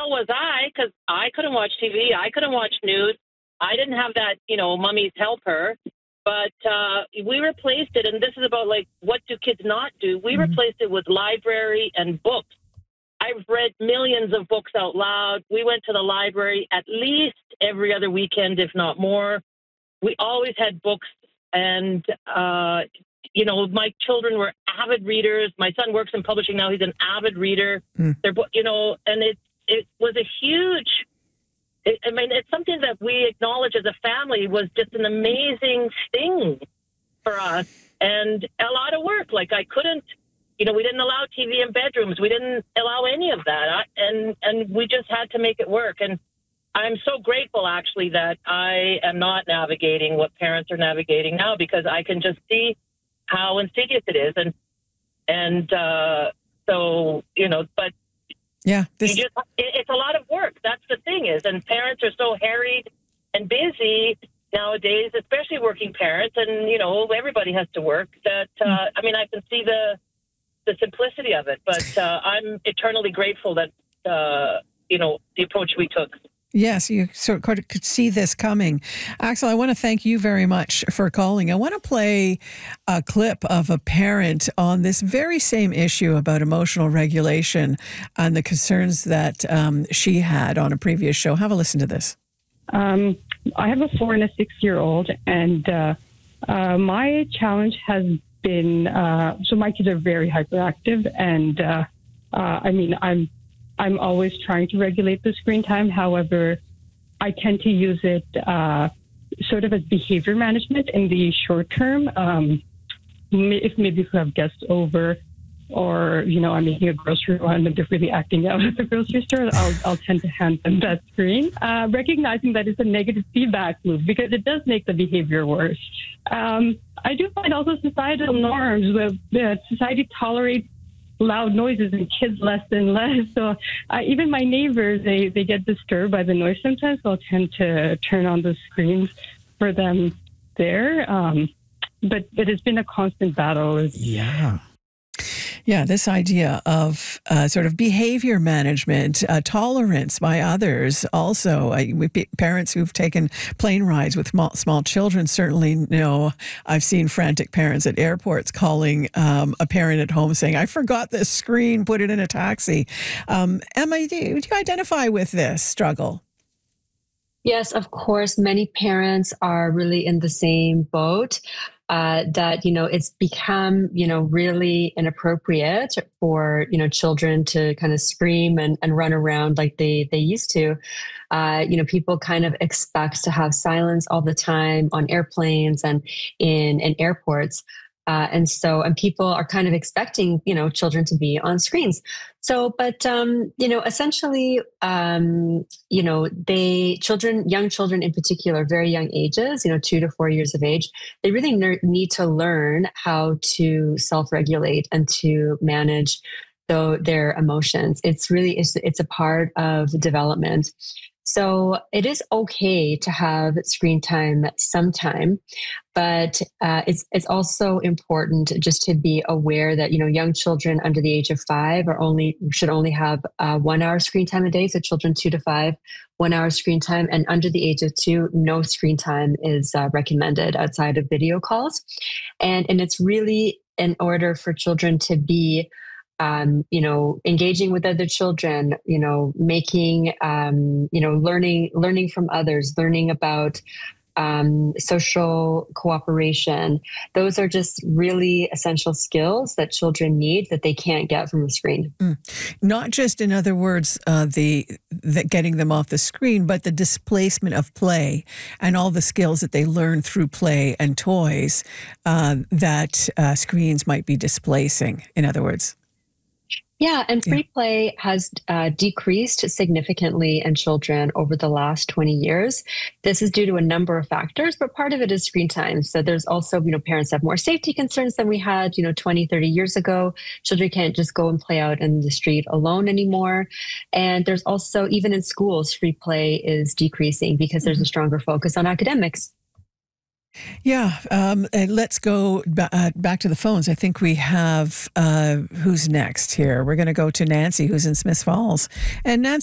how was I? Because I couldn't watch TV. I couldn't watch news. I didn't have that, mummy's helper. But we replaced it, and this is about, like, what do kids not do? We replaced it with library and books. I've read millions of books out loud. We went to the library at least every other weekend, if not more. We always had books, and, my children were avid readers. My son works in publishing now. He's an avid reader. And it was a huge... it's something that we acknowledge as a family was just an amazing thing for us and a lot of work. Like, I couldn't, we didn't allow TV in bedrooms. We didn't allow any of that. And we just had to make it work. And I'm so grateful, actually, that I am not navigating what parents are navigating now, because I can just see how insidious it is. But yeah, it's a lot of work. That's the thing is, and parents are so harried and busy nowadays, especially working parents, and everybody has to work. That I can see the simplicity of it, but I'm eternally grateful that the approach we took. Yes, you sort of could see this coming. Axel, I want to thank you very much for calling. I want to play a clip of a parent on this very same issue about emotional regulation and the concerns that she had on a previous show. Have a listen to this. I have a 4 and a 6-year-old, and my challenge has been, so my kids are very hyperactive, and I'm always trying to regulate the screen time. However, I tend to use it sort of as behavior management in the short term. If we have guests over, or I'm making a grocery run and they're really acting out at the grocery store, I'll tend to hand them that screen, recognizing that it's a negative feedback loop because it does make the behavior worse. I do find also societal norms where society tolerates loud noises and kids less and less. So even my neighbors, they get disturbed by the noise sometimes. So I'll tend to turn on the screens for them there. But it's been a constant battle. Yeah, this idea of sort of behavior management, tolerance by others. Also, parents who've taken plane rides with small children certainly know. I've seen frantic parents at airports calling a parent at home saying, "I forgot this screen, put it in a taxi." Emma, do you identify with this struggle? Yes, of course. Many parents are really in the same boat. That, it's become, really inappropriate for, children to kind of scream and run around like they used to. People kind of expect to have silence all the time on airplanes and in airports. And people are kind of expecting, children to be on screens. So, but, essentially, young children in particular, very young ages, 2 to 4 years of age, they really need to learn how to self-regulate and to manage their emotions. It's a part of development. So it is okay to have screen time sometime, but it's also important just to be aware that, young children under the age of 5 should only have 1 hour screen time a day. So children 2 to 5, 1 hour screen time, and under the age of 2, no screen time is recommended outside of video calls. And it's really in order for children to be engaging with other children, making, learning from others, learning about social cooperation. Those are just really essential skills that children need that they can't get from a screen. Not just, in other words, the getting them off the screen, but the displacement of play and all the skills that they learn through play and toys that screens might be displacing, in other words. Yeah, and free play has decreased significantly in children over the last 20 years. This is due to a number of factors, but part of it is screen time. So there's also, parents have more safety concerns than we had, 20, 30 years ago. Children can't just go and play out in the street alone anymore. And there's also, even in schools, free play is decreasing because there's a stronger focus on academics. Yeah, let's go back to the phones. I think we have who's next here. We're going to go to Nancy, who's in Smith Falls. And Nancy,